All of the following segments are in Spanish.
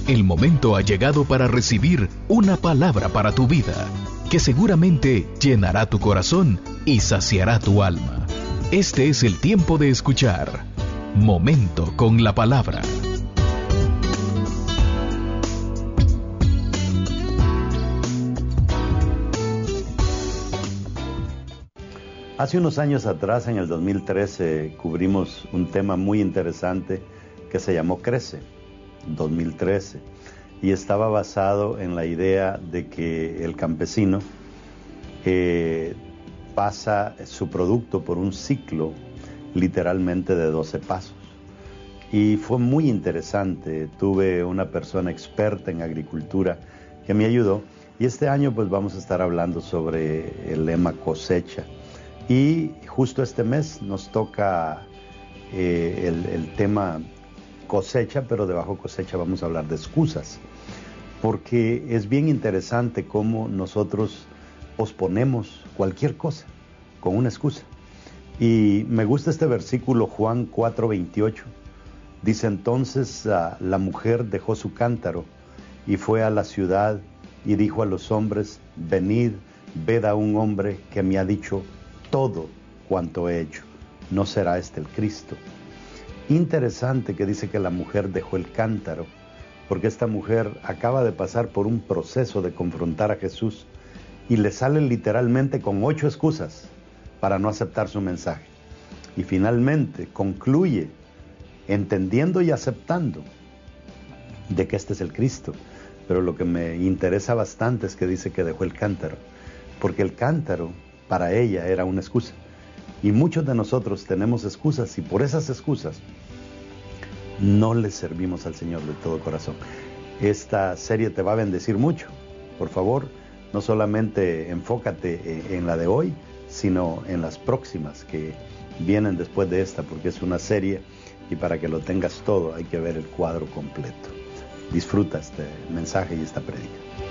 El momento ha llegado para recibir una palabra para tu vida, que seguramente llenará tu corazón y saciará tu alma. Este es el tiempo de escuchar Momento con la Palabra. Hace unos años atrás, en el 2013, cubrimos un tema muy interesante que se llamó Crece, 2013, y estaba basado en la idea de que el campesino pasa su producto por un ciclo literalmente de 12 pasos. Y fue muy interesante, tuve una persona experta en agricultura que me ayudó, y este año pues vamos a estar hablando sobre el lema cosecha. Y justo este mes nos toca el tema cosecha, pero debajo cosecha vamos a hablar de excusas, porque es bien interesante cómo nosotros posponemos cualquier cosa con una excusa. Y me gusta este versículo, Juan 4:28, dice: entonces la mujer dejó su cántaro y fue a la ciudad y dijo a los hombres: venid, ved a un hombre que me ha dicho todo cuanto he hecho. ¿No será este el Cristo? Interesante que dice que la mujer dejó el cántaro, porque esta mujer acaba de pasar por un proceso de confrontar a Jesús y le salen literalmente con 8 excusas para no aceptar su mensaje. Y finalmente concluye entendiendo y aceptando de que este es el Cristo. Pero lo que me interesa bastante es que dice que dejó el cántaro, porque el cántaro para ella era una excusa. Y muchos de nosotros tenemos excusas, y por esas excusas no le servimos al Señor de todo corazón. Esta serie te va a bendecir mucho. Por favor, no solamente enfócate en la de hoy, sino en las próximas que vienen después de esta, porque es una serie y para que lo tengas todo hay que ver el cuadro completo. Disfruta este mensaje y esta prédica.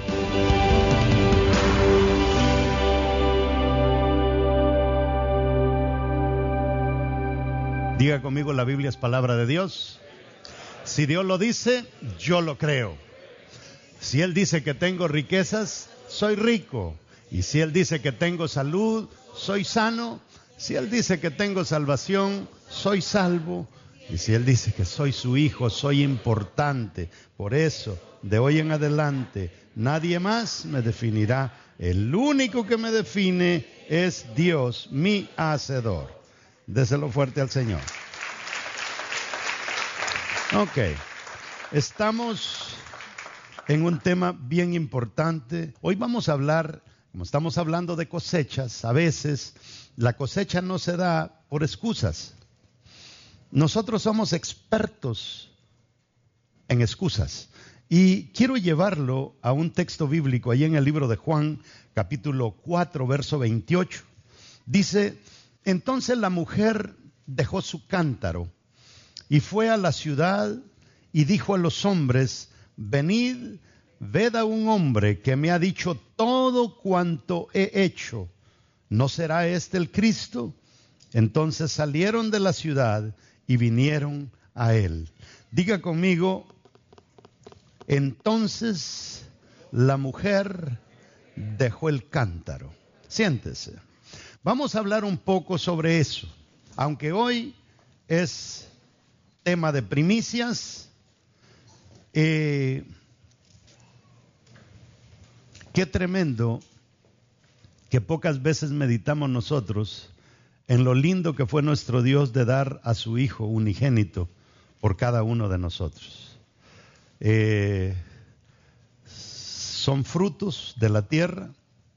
Diga conmigo, la Biblia es palabra de Dios. Si Dios lo dice, yo lo creo. Si Él dice que tengo riquezas, soy rico. Y si Él dice que tengo salud, soy sano. Si Él dice que tengo salvación, soy salvo. Y si Él dice que soy su hijo, soy importante. Por eso, de hoy en adelante, nadie más me definirá. El único que me define es Dios, mi hacedor. Déselo fuerte al Señor. Ok, estamos en un tema bien importante. Hoy vamos a hablar, como estamos hablando de cosechas, a veces la cosecha no se da por excusas. Nosotros somos expertos en excusas. Y quiero llevarlo a un texto bíblico, ahí en el libro de Juan, capítulo 4, verso 28. Dice: entonces la mujer dejó su cántaro y fue a la ciudad y dijo a los hombres: venid, ved a un hombre que me ha dicho todo cuanto he hecho. ¿No será este el Cristo? Entonces salieron de la ciudad y vinieron a él. Diga conmigo: entonces la mujer dejó el cántaro. Siéntese. Vamos a hablar un poco sobre eso, aunque hoy es tema de primicias. Qué tremendo que pocas veces meditamos nosotros en lo lindo que fue nuestro Dios de dar a su Hijo unigénito por cada uno de nosotros. Son frutos de la tierra,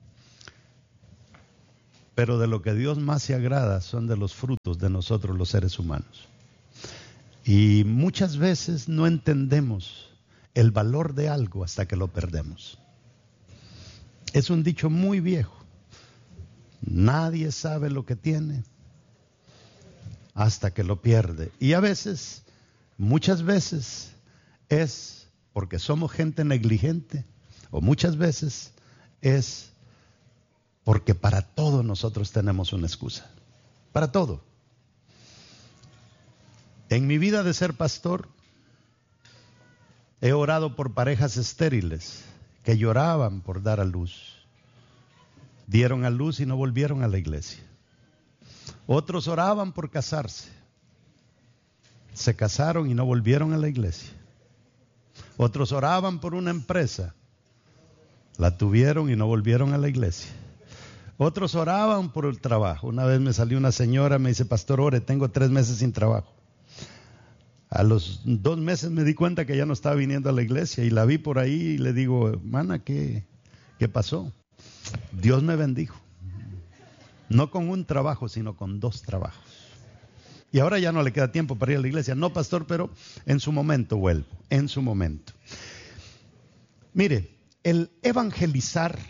pero de lo que Dios más se agrada son de los frutos de nosotros los seres humanos. Y muchas veces no entendemos el valor de algo hasta que lo perdemos. Es un dicho muy viejo. Nadie sabe lo que tiene hasta que lo pierde. Y a veces, muchas veces, es porque somos gente negligente, o muchas veces es porque para todo nosotros tenemos una excusa. Para todo. En mi vida de ser pastor, He orado por parejas estériles que lloraban por dar a luz. Dieron a luz y no volvieron a la iglesia. Otros oraban por casarse. Se casaron y no volvieron a la iglesia. Otros oraban por una empresa. La tuvieron y no volvieron a la iglesia. Otros oraban por el trabajo. Una vez me salió una señora, me dice: pastor, ore, tengo 3 meses sin trabajo. A los 2 meses me di cuenta que ya no estaba viniendo a la iglesia y la vi por ahí y le digo: hermana, ¿qué pasó? Dios me bendijo. No con un trabajo, sino con 2 trabajos. Y ahora ya no le queda tiempo para ir a la iglesia. No, pastor, pero en su momento vuelvo, en su momento. Mire, el evangelizar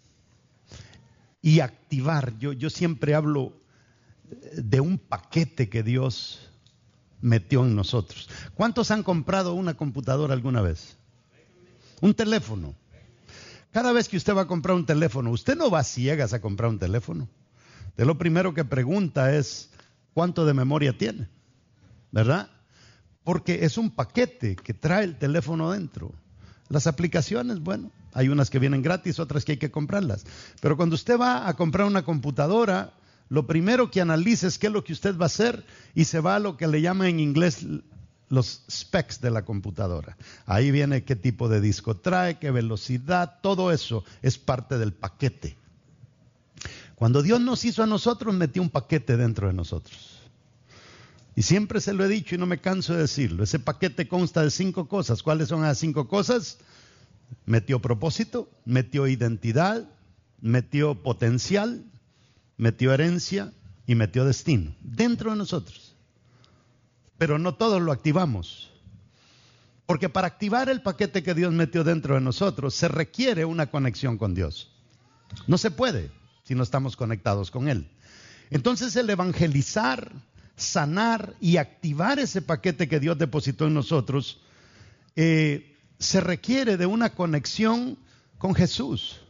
y activar, yo siempre hablo de un paquete que Dios metió en nosotros. ¿Cuántos han comprado una computadora alguna vez? Un teléfono. Cada vez que usted va a comprar un teléfono, usted no va a ciegas a comprar un teléfono. Usted lo primero que pregunta es: ¿cuánto de memoria tiene? ¿Verdad? Porque es un paquete que trae el teléfono dentro. Las aplicaciones, bueno, hay unas que vienen gratis, otras que hay que comprarlas. Pero cuando usted va a comprar una computadora, lo primero que analiza es qué es lo que usted va a hacer y se va a lo que le llaman en inglés los specs de la computadora. Ahí viene qué tipo de disco trae, qué velocidad, todo eso es parte del paquete. Cuando Dios nos hizo a nosotros, metió un paquete dentro de nosotros. Y siempre se lo he dicho y no me canso de decirlo. Ese paquete consta de 5 cosas. ¿Cuáles son las 5 cosas? Metió propósito, metió identidad, metió potencial, metió herencia y metió destino dentro de nosotros. Pero no todos lo activamos. Porque para activar el paquete que Dios metió dentro de nosotros se requiere una conexión con Dios. No se puede si no estamos conectados con Él. Entonces el evangelizar, sanar y activar ese paquete que Dios depositó en nosotros se requiere de una conexión con Jesús.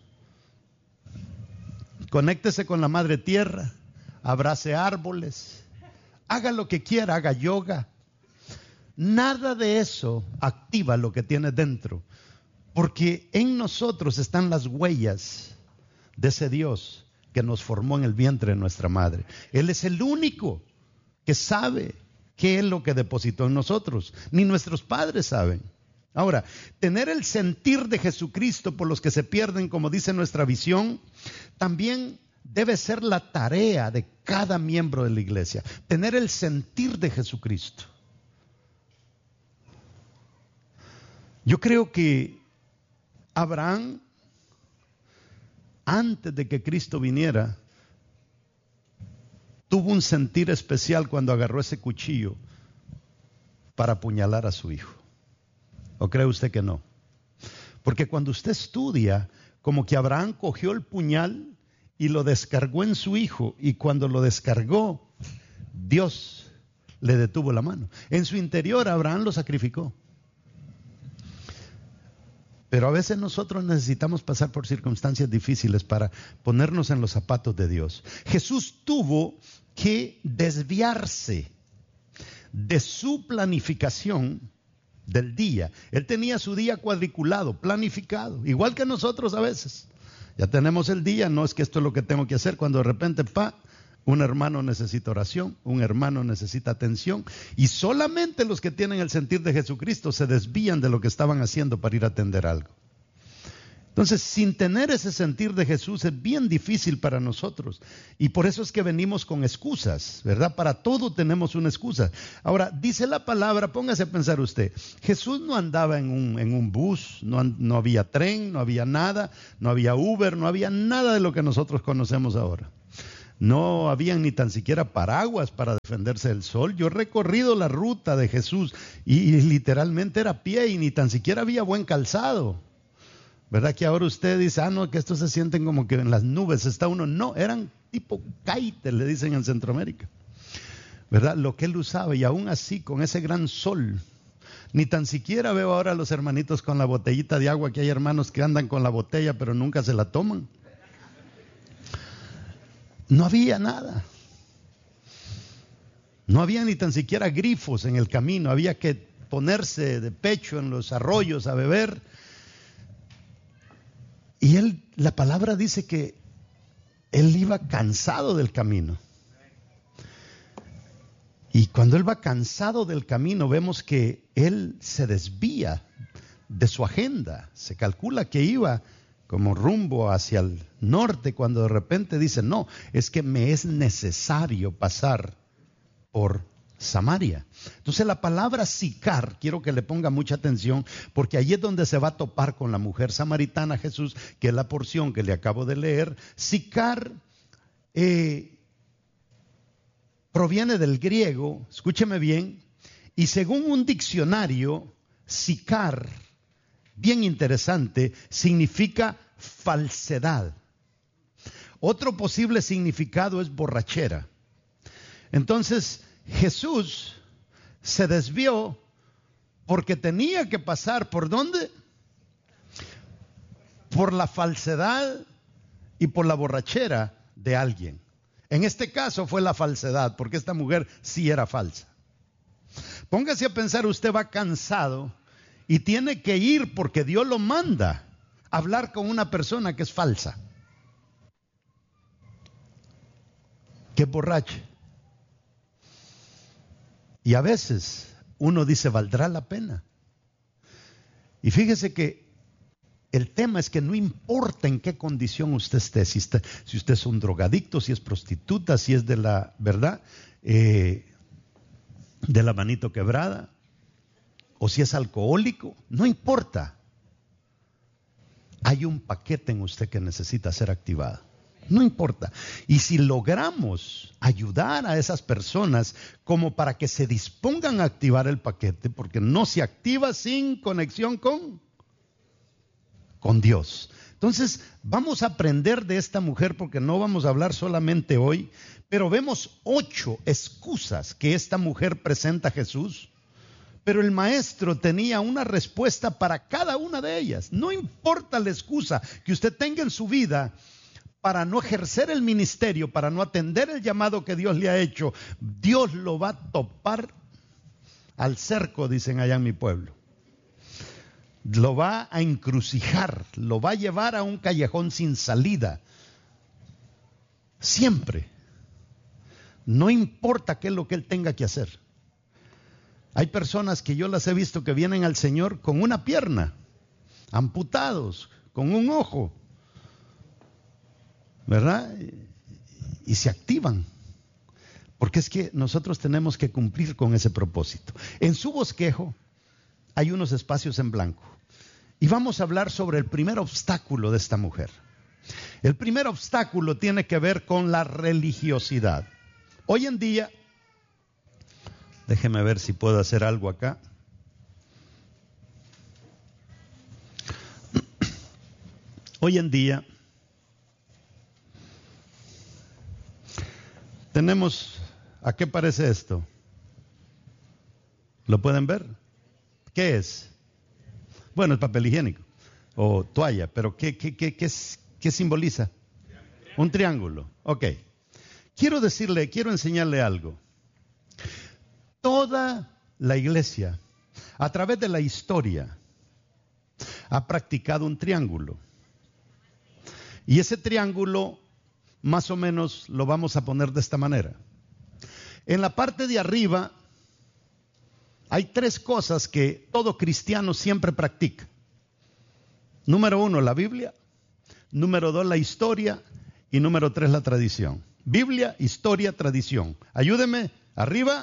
Conéctese con la madre tierra, abrace árboles, haga lo que quiera, haga yoga. Nada de eso activa lo que tiene dentro, porque en nosotros están las huellas de ese Dios que nos formó en el vientre de nuestra madre. Él es el único que sabe qué es lo que depositó en nosotros. Ni nuestros padres saben. Ahora, tener el sentir de Jesucristo por los que se pierden, como dice nuestra visión, también debe ser la tarea de cada miembro de la iglesia. Tener el sentir de Jesucristo. Yo creo que Abraham, antes de que Cristo viniera, tuvo un sentir especial cuando agarró ese cuchillo para apuñalar a su hijo. ¿O cree usted que no? Porque cuando usted estudia, como que Abraham cogió el puñal y lo descargó en su hijo, y cuando lo descargó, Dios le detuvo la mano. En su interior Abraham lo sacrificó. Pero a veces nosotros necesitamos pasar por circunstancias difíciles para ponernos en los zapatos de Dios. Jesús tuvo que desviarse de su planificación del día. Él tenía su día cuadriculado, planificado, igual que nosotros a veces. Ya tenemos el día, no es que esto es lo que tengo que hacer, cuando de repente, un hermano necesita oración, un hermano necesita atención, y solamente los que tienen el sentir de Jesucristo se desvían de lo que estaban haciendo para ir a atender algo. Entonces, sin tener ese sentir de Jesús es bien difícil para nosotros, y por eso es que venimos con excusas, ¿verdad? Para todo tenemos una excusa. Ahora, dice la palabra, póngase a pensar usted, Jesús no andaba en un bus, no había tren, no había nada, no había Uber, no había nada de lo que nosotros conocemos ahora. No habían ni tan siquiera paraguas para defenderse del sol. Yo he recorrido la ruta de Jesús y literalmente era a pie y ni tan siquiera había buen calzado. ¿Verdad que ahora usted dice, no, que estos se sienten como que en las nubes está uno? No, eran tipo kite, le dicen en Centroamérica. ¿Verdad? Lo que él usaba, y aún así, con ese gran sol, ni tan siquiera veo ahora a los hermanitos con la botellita de agua, que hay hermanos que andan con la botella pero nunca se la toman. No había nada. No había ni tan siquiera grifos en el camino, había que ponerse de pecho en los arroyos a beber. Y la palabra dice que él iba cansado del camino. Y cuando él va cansado del camino, vemos que él se desvía de su agenda. Se calcula que iba como rumbo hacia el norte, cuando de repente dice, no, es que me es necesario pasar por Samaria. Entonces la palabra Sicar, quiero que le ponga mucha atención, porque allí es donde se va a topar con la mujer samaritana Jesús, que es la porción que le acabo de leer. Sicar proviene del griego, escúcheme bien, y según un diccionario, Sicar, bien interesante, significa falsedad. Otro posible significado es borrachera. Entonces, Jesús se desvió porque tenía que pasar ¿por dónde? Por la falsedad y por la borrachera de alguien. En este caso fue la falsedad, porque esta mujer sí era falsa. Póngase a pensar, usted va cansado y tiene que ir porque Dios lo manda a hablar con una persona que es falsa, que es borracha. Y a veces uno dice, ¿valdrá la pena? Y fíjese que el tema es que no importa en qué condición usted esté, si usted es un drogadicto, si es prostituta, si es de la, ¿verdad? De la manito quebrada, o si es alcohólico, no importa. Hay un paquete en usted que necesita ser activado. No importa. Y si logramos ayudar a esas personas como para que se dispongan a activar el paquete, porque no se activa sin conexión con Dios. Entonces, vamos a aprender de esta mujer, porque no vamos a hablar solamente hoy, pero vemos 8 excusas que esta mujer presenta a Jesús. Pero el maestro tenía una respuesta para cada una de ellas. No importa la excusa que usted tenga en su vida para no ejercer el ministerio, para no atender el llamado que Dios le ha hecho, Dios lo va a topar al cerco, dicen allá en mi pueblo. Lo va a encrucijar, lo va a llevar a un callejón sin salida. Siempre. No importa qué es lo que él tenga que hacer. Hay personas que yo las he visto que vienen al Señor con una pierna, amputados, con un ojo, ¿verdad? Y se activan. Porque es que nosotros tenemos que cumplir con ese propósito. En su bosquejo hay unos espacios en blanco. Y vamos a hablar sobre el primer obstáculo de esta mujer. El primer obstáculo tiene que ver con la religiosidad. Hoy en día, déjeme ver si puedo hacer algo acá. Hoy en día tenemos, ¿a qué parece esto? ¿Lo pueden ver? ¿Qué es? Bueno, es papel higiénico o toalla, pero ¿qué simboliza? Un triángulo. Ok. Quiero enseñarle algo. Toda la iglesia, a través de la historia, ha practicado un triángulo. Y ese triángulo, más o menos, lo vamos a poner de esta manera. En la parte de arriba hay 3 cosas que todo cristiano siempre practica. Número 1, la Biblia. Número 2, la historia. Y número 3, la tradición. Biblia, historia, tradición. Ayúdeme. Arriba.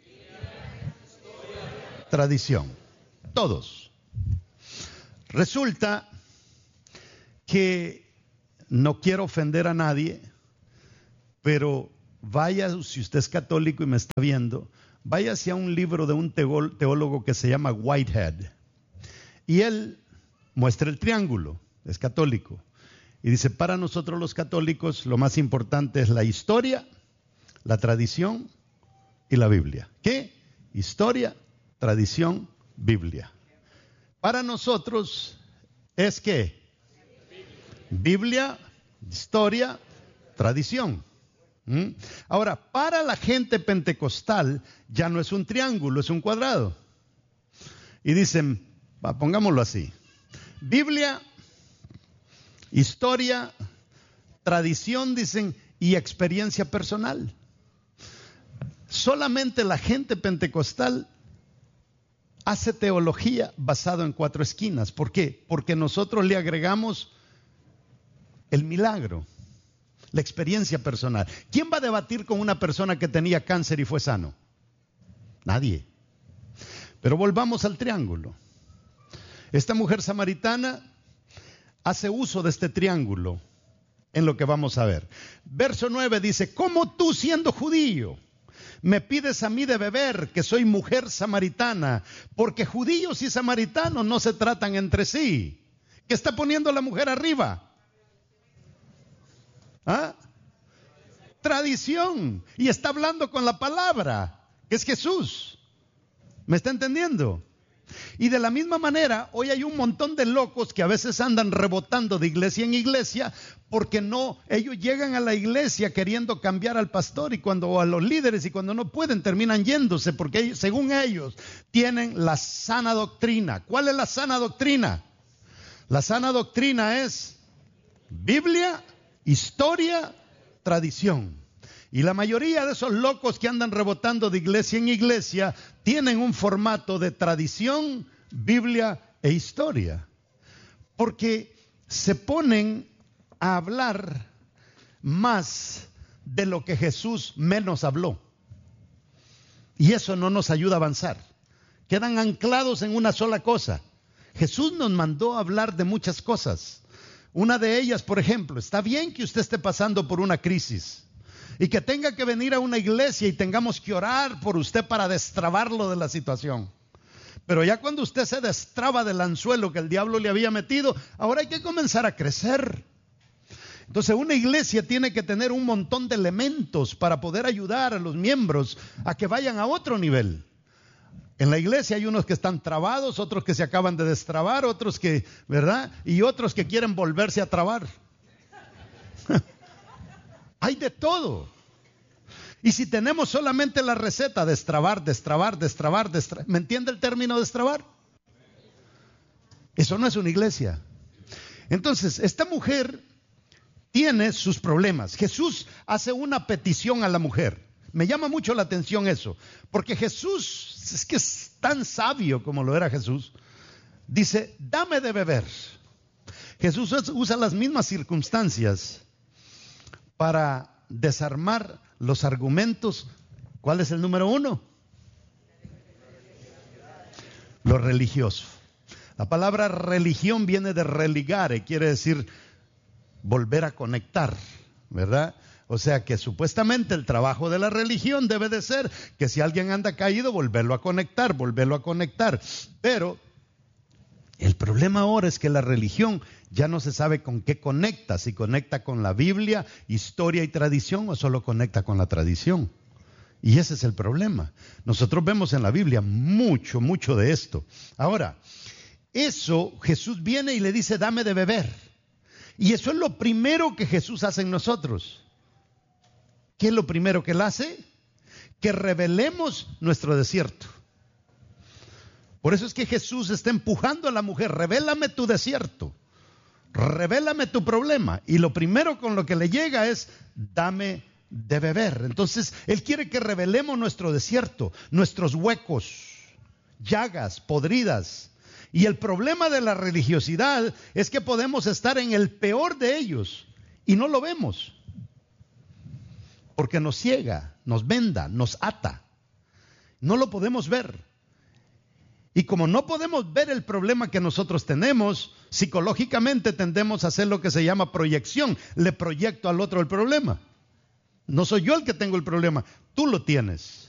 Tradición. Todos. Resulta que no quiero ofender a nadie, pero vaya, si usted es católico y me está viendo, váyase a un libro de un teólogo que se llama Whitehead. Y él muestra el triángulo, es católico. Y dice, para nosotros los católicos lo más importante es la historia, la tradición y la Biblia. ¿Qué? Historia, tradición, Biblia. Para nosotros es ¿qué? Biblia, historia, tradición. Ahora, para la gente pentecostal ya no es un triángulo, es un cuadrado. y dicen, pongámoslo así, Biblia, historia, tradición, dicen, y experiencia personal. Solamente la gente pentecostal hace teología basado en 4 esquinas. ¿Por qué? Porque nosotros le agregamos el milagro, la experiencia personal. ¿Quién va a debatir con una persona que tenía cáncer y fue sano? Nadie. Pero volvamos al triángulo. Esta mujer samaritana hace uso de este triángulo en lo que vamos a ver. Verso 9 dice, ¿cómo tú siendo judío me pides a mí de beber, que soy mujer samaritana? Porque judíos y samaritanos no se tratan entre sí. ¿Qué está poniendo la mujer arriba? ¿Ah? Tradición. Y está hablando con la palabra, que es Jesús. ¿Me está entendiendo? Y de la misma manera, hoy hay un montón de locos que a veces andan rebotando de iglesia en iglesia, porque ellos llegan a la iglesia queriendo cambiar al pastor o a los líderes, y cuando no pueden terminan yéndose, porque ellos, según ellos, tienen la sana doctrina. ¿Cuál es la sana doctrina? La sana doctrina es Biblia, historia, tradición. Y la mayoría de esos locos que andan rebotando de iglesia en iglesia tienen un formato de tradición, Biblia e historia. Porque se ponen a hablar más de lo que Jesús menos habló. Y eso no nos ayuda a avanzar. Quedan anclados en una sola cosa. Jesús nos mandó a hablar de muchas cosas. Una de ellas, por ejemplo, está bien que usted esté pasando por una crisis y que tenga que venir a una iglesia y tengamos que orar por usted para destrabarlo de la situación. Pero ya cuando usted se destraba del anzuelo que el diablo le había metido, ahora hay que comenzar a crecer. Entonces una iglesia tiene que tener un montón de elementos para poder ayudar a los miembros a que vayan a otro nivel. En la iglesia hay unos que están trabados, otros que se acaban de destrabar, otros que, ¿verdad? Y otros que quieren volverse a trabar. Hay de todo. Y si tenemos solamente la receta, destrabar, ¿me entiende el término destrabar? Eso no es una iglesia. Entonces, esta mujer tiene sus problemas. Jesús hace una petición a la mujer. Me llama mucho la atención eso, porque Jesús, es que es tan sabio como lo era Jesús, dice, dame de beber. Jesús usa las mismas circunstancias para desarmar los argumentos. ¿Cuál es el número 1? Lo religioso. La palabra religión viene de religare, quiere decir volver a conectar, ¿verdad? O sea que supuestamente el trabajo de la religión debe de ser que si alguien anda caído, volverlo a conectar. Pero el problema ahora es que la religión ya no se sabe con qué conecta, si conecta con la Biblia, historia y tradición, o solo conecta con la tradición. Y ese es el problema. Nosotros vemos en la Biblia mucho de esto. Ahora, eso Jesús viene y le dice, dame de beber. Y eso es lo primero que Jesús hace en nosotros. ¿Qué es lo primero que Él hace? Que revelemos nuestro desierto. Por eso es que Jesús está empujando a la mujer, revélame tu desierto, revélame tu problema. Y lo primero con lo que le llega es, dame de beber. Entonces, Él quiere que revelemos nuestro desierto, nuestros huecos, llagas, podridas. Y el problema de la religiosidad es que podemos estar en el peor de ellos y no lo vemos. Porque nos ciega, nos venda, nos ata. No lo podemos ver. Y como no podemos ver el problema que nosotros tenemos, psicológicamente tendemos a hacer lo que se llama proyección. Le proyecto al otro el problema. No soy yo el que tengo el problema, tú lo tienes.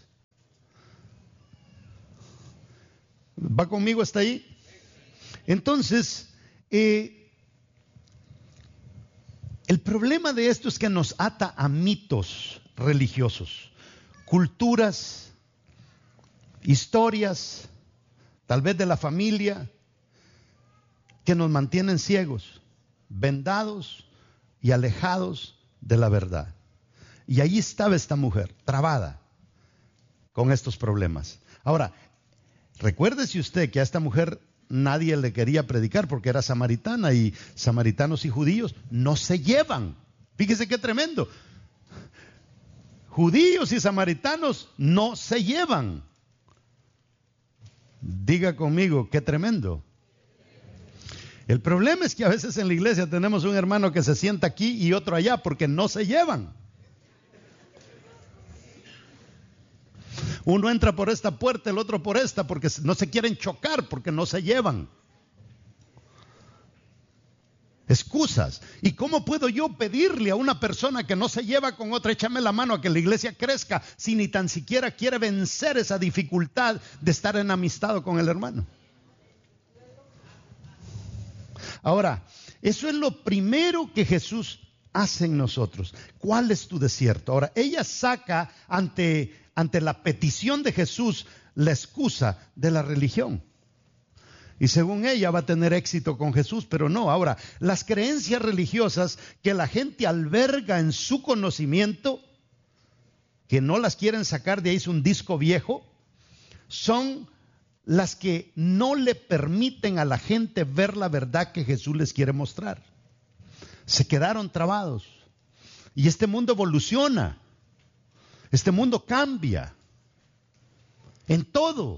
¿Va conmigo hasta ahí? Entonces, el problema de esto es que nos ata a mitos religiosos, culturas, historias, tal vez de la familia, que nos mantienen ciegos, vendados y alejados de la verdad. Y ahí estaba esta mujer, trabada con estos problemas. Ahora, Recuérdese usted que a esta mujer nadie le quería predicar porque era samaritana, y samaritanos y judíos no se llevan. Fíjese qué tremendo. Judíos y samaritanos no se llevan. Diga conmigo, qué tremendo. El problema es que a veces en la iglesia tenemos un hermano que se sienta aquí y otro allá porque no se llevan. Uno entra por esta puerta, el otro por esta, porque no se quieren chocar, porque no se llevan. Excusas. ¿Y cómo puedo yo pedirle a una persona que no se lleva con otra, échame la mano a que la iglesia crezca, si ni tan siquiera quiere vencer esa dificultad de estar enamistado con el hermano? Ahora, eso es lo primero que Jesús hace en nosotros. ¿Cuál es tu desierto? Ahora, ella saca ante la petición de Jesús la excusa de la religión. Y según ella va a tener éxito con Jesús, pero no. Ahora, las creencias religiosas que la gente alberga en su conocimiento, que no las quieren sacar de ahí, es un disco viejo, son las que no le permiten a la gente ver la verdad que Jesús les quiere mostrar. Se quedaron trabados. Y este mundo evoluciona. Este mundo cambia. En todo.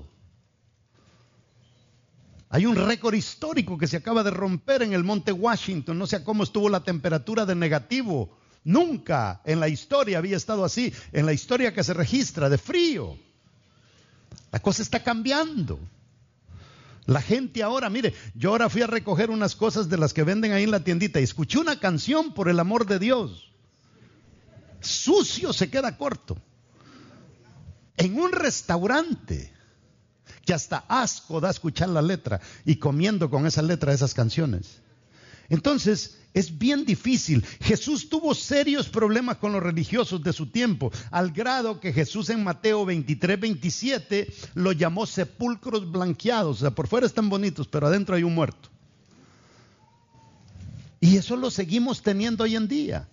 Hay un récord histórico que se acaba de romper en el monte Washington. No sé cómo estuvo la temperatura de negativo. Nunca en la historia había estado así. En la historia que se registra, de frío. La cosa está cambiando. La gente ahora, mire, yo ahora fui a recoger unas cosas de las que venden ahí en la tiendita y escuché una canción, por el amor de Dios. Sucio se queda corto. En un restaurante que hasta asco da escuchar la letra y comiendo con esa letra esas canciones. Entonces, es bien difícil. Jesús tuvo serios problemas con los religiosos de su tiempo, al grado que Jesús en Mateo 23-27 lo llamó sepulcros blanqueados. O sea, por fuera están bonitos, pero adentro hay un muerto. Y eso lo seguimos teniendo hoy en día.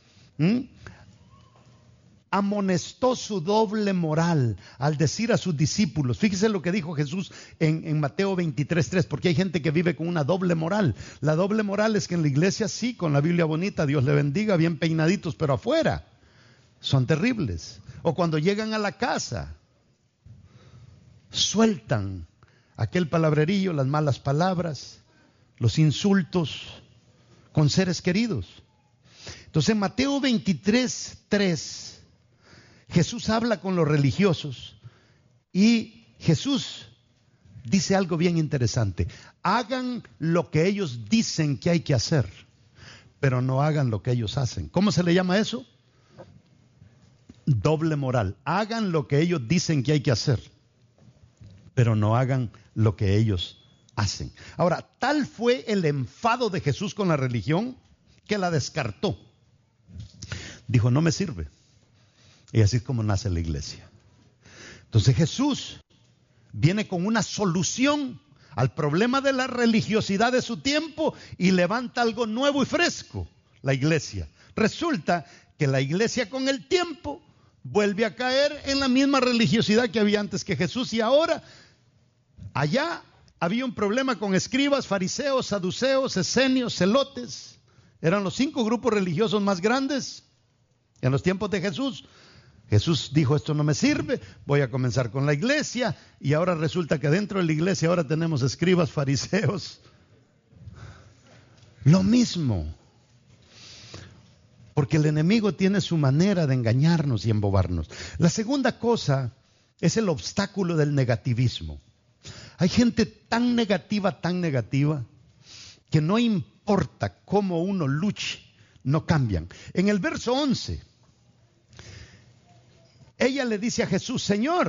Amonestó su doble moral al decir a sus discípulos, fíjese lo que dijo Jesús en Mateo 23:3, porque hay gente que vive con una doble moral. La doble moral es que en la iglesia sí, con la Biblia bonita, Dios le bendiga, bien peinaditos, pero afuera son terribles. O cuando llegan a la casa, sueltan aquel palabrerillo, las malas palabras, los insultos con seres queridos. Entonces en Mateo 23:3 Jesús habla con los religiosos y Jesús dice algo bien interesante. Hagan lo que ellos dicen que hay que hacer, pero no hagan lo que ellos hacen. ¿Cómo se le llama eso? Doble moral. Hagan lo que ellos dicen que hay que hacer, pero no hagan lo que ellos hacen. Ahora, tal fue el enfado de Jesús con la religión que la descartó. Dijo, no me sirve. Y así es como nace la iglesia. Entonces Jesús viene con una solución al problema de la religiosidad de su tiempo y levanta algo nuevo y fresco, la iglesia. Resulta que la iglesia con el tiempo vuelve a caer en la misma religiosidad que había antes que Jesús, y ahora allá había un problema con escribas, fariseos, saduceos, esenios, celotes. Eran los 5 grupos religiosos más grandes en los tiempos de Jesús. Jesús dijo, esto no me sirve, voy a comenzar con la iglesia, y ahora resulta que dentro de la iglesia ahora tenemos escribas, fariseos. Lo mismo. Porque el enemigo tiene su manera de engañarnos y embobarnos. La segunda cosa es el obstáculo del negativismo. Hay gente tan negativa, que no importa cómo uno luche, no cambian. En el verso 11, ella le dice a Jesús, Señor,